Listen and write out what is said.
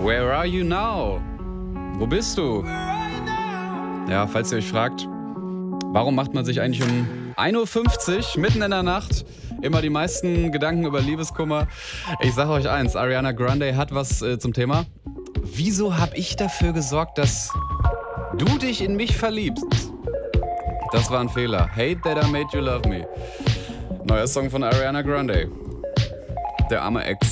Where are you now? Wo bist du? Ja, falls ihr euch fragt, warum macht man sich eigentlich um 1:50 Uhr mitten in der Nacht immer die meisten Gedanken über Liebeskummer? Ich sage euch eins, Ariana Grande hat was zum Thema. Wieso habe ich dafür gesorgt, dass du dich in mich verliebst? Das war ein Fehler. Hate that I made you love me. Neuer Song von Ariana Grande. Der arme Ex.